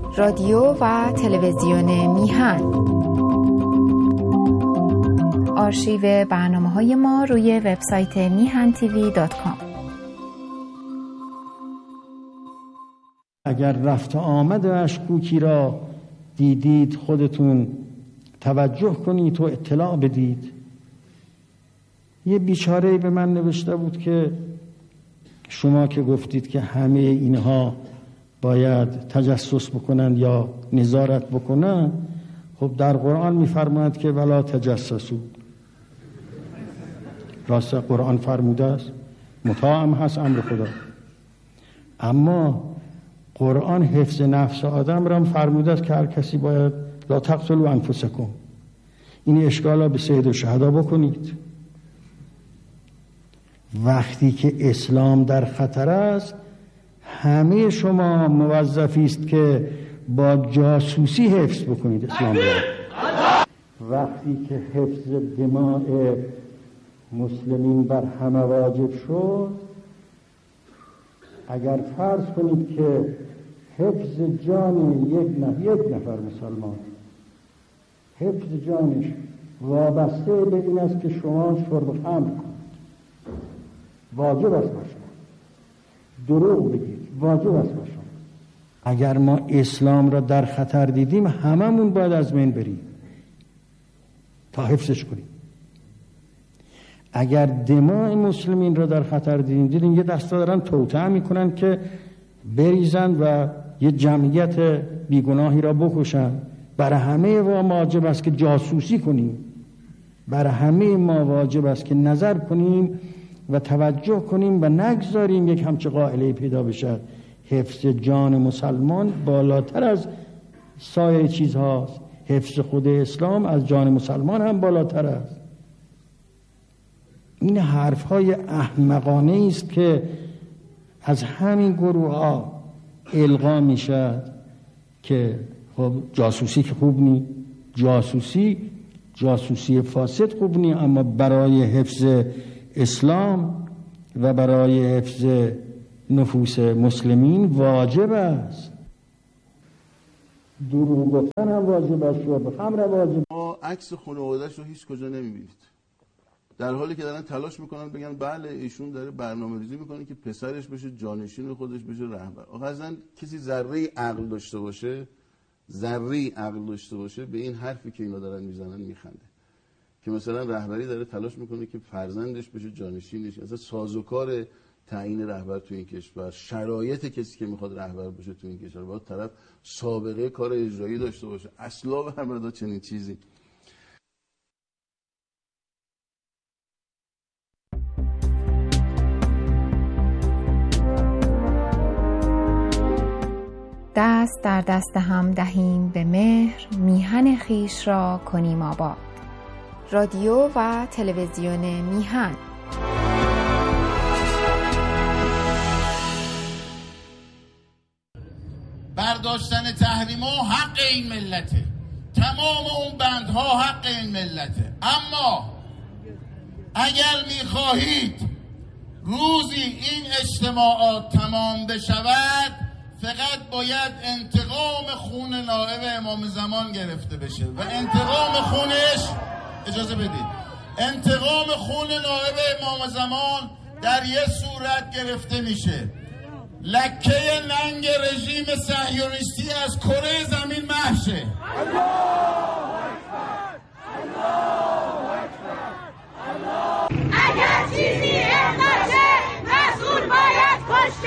رادیو و تلویزیون میهن. آرشیو برنامه‌های ما روی وبسایت mihantv.com. اگر رفت آمد مشکوکی را دیدید خودتون توجه کنید و اطلاع بدید. یه بیچاره‌ای به من نوشته بود که شما که گفتید که همه اینها باید تجسس بکنن یا نظارت بکنن، خب در قرآن می‌فرماید که ولا تجسسوا. راست قرآن فرموده است، مطاع هم هست امر خدا، اما قرآن حفظ نفس آدم را هم فرموده است که هر کسی باید لا تقتلوا انفسکم. این اشکال را به سید الشهدا بکنید. وقتی که اسلام در خطر است همه شما موظفی است که با جاسوسی حفظ بکنید اسلام را. وقتی که حفظ دماء مسلمین بر همه واجب شد، اگر فرض کنید که حفظ جان یک نفر مسلمان، حفظ جانش وابسته به این است که شما شرب خمر کنید، واجب است باشد. دروغ بگید، واجب است باشد. اگر ما اسلام را در خطر دیدیم هممون باید از بین بریم تا حفظش کنیم. اگر دماء مسلمین را در خطر دیدیم یه دسته دارن توطئه میکنن که بریزن و یه جمعیت بیگناهی را بکشن. برای همه ما واجب است که جاسوسی کنیم، برای همه ما واجب است که نظر کنیم و توجه کنیم و نگذاریم یک همچه قائله پیدا بشد. حفظ جان مسلمان بالاتر از سایر چیزهاست. حفظ خود اسلام از جان مسلمان هم بالاتر است. این حرفهای احمقانه است که از همین گروه ها القا می شد که خب جاسوسی که خوب نی، جاسوسی فاسد خوب نی، اما برای حفظ اسلام و برای حفظ نفوس مسلمین واجب است. دروغ گفتن هم واجب است، شرب خمر واجب. عکس خانواده‌اش رو هیچ کجا نمی‌بینید، در حالی که دارن تلاش میکنن بگن بله ایشون داره برنامه‌ریزی میکنه که پسرش بشه جانشین خودش، بشه رهبر. آخه اصلا کسی ذره عقل داشته باشه به این حرفی که اینا دارن میزنن میخنده که مثلا رهبری داره تلاش میکنه که فرزندش بشه جانشینش. اصلا سازوکار تعیین رهبر تو این کشور، شرایط کسی که میخواد رهبر بشه تو این کشور باید طرف سابقه کار اجرایی داشته باشه. اصلا به همراه چنین چیزی. دست در دست هم دهیم به مهر، میهن خویش را کنیم آباد. رادیو و تلویزیون میهن. برداشتن تحریما حق این ملته، تمام اون بندها حق این ملته. اما اگر میخواهید روزی این اجتماعات تمام بشود، فقط باید انتقام خون نائب امام زمان گرفته بشه و انتقام خونش، اجازه بدید، انتقام خون نائب امام زمان در یه صورت گرفته میشه: لکه ننگ رژیم صهیونیستی از کره زمین محو شه. الله اکبر، الله اکبر، الله